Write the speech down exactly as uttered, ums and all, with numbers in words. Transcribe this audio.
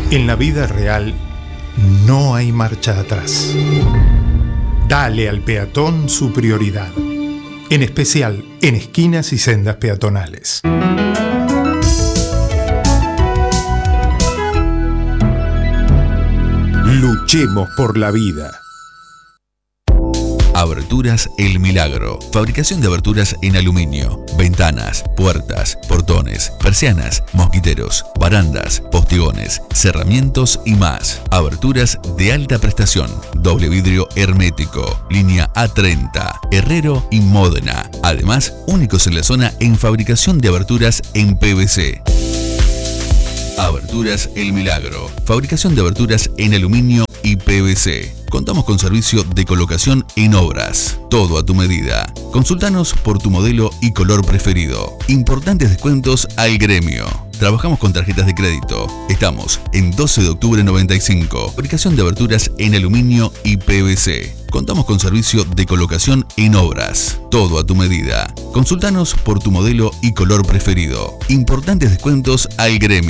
En la vida real no hay marcha atrás. Dale al peatón su prioridad, en especial en esquinas y sendas peatonales. Luchemos por la vida. Aberturas El Milagro. Fabricación de aberturas en aluminio, ventanas, puertas, portones, persianas, mosquiteros, barandas, postigones, cerramientos y más. Aberturas de alta prestación, doble vidrio hermético, línea A treinta, Herrero y Módena. Además, únicos en la zona en fabricación de aberturas en P V C. Aberturas El Milagro. Fabricación de aberturas en aluminio y P V C. Contamos con servicio de colocación en obras. Todo a tu medida. Consultanos por tu modelo y color preferido. Importantes descuentos al gremio. Trabajamos con tarjetas de crédito. Estamos en doce de octubre noventa y cinco. Fabricación de aberturas en aluminio y P V C. Contamos con servicio de colocación en obras. Todo a tu medida. Consultanos por tu modelo y color preferido. Importantes descuentos al gremio.